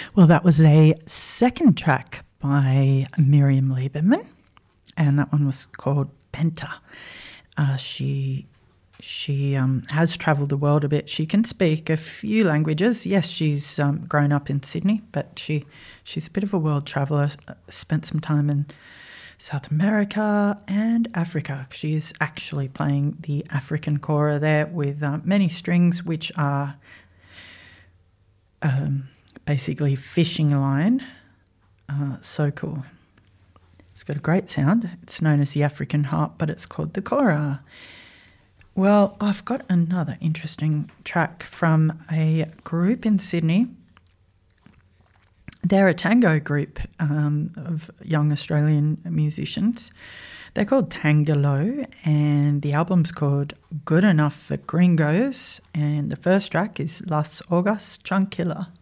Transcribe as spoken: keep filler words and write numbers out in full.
Well, that was a second track by Miriam Lieberman, and that one was called Benta. Uh, she she um, has travelled the world a bit. She can speak a few languages. Yes, she's um, grown up in Sydney, but she she's a bit of a world traveller. Spent some time in South America and Africa. She is actually playing the African kora there with uh, many strings, which are um, basically fishing line. Uh, so cool. It's got a great sound. It's known as the African harp, but it's called the kora. Well, I've got another interesting track from a group in Sydney. They're a tango group um, of young Australian musicians. They're called Tangalo, and the album's called Good Enough for Gringos, and the first track is Las Hogas Tranquila.